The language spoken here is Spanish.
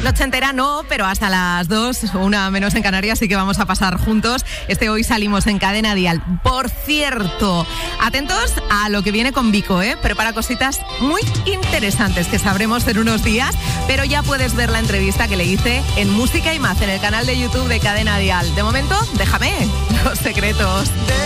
Noche entera no, pero hasta las 2, una menos en Canarias, sí que vamos a pasar juntos. Hoy salimos en Cadena Dial. Por cierto, atentos a lo que viene con Vico, ¿eh? Prepara cositas muy interesantes que sabremos en unos días, pero ya puedes ver la entrevista que le hice en Música y Más, en el canal de YouTube de Cadena Dial. De momento, déjame los secretos.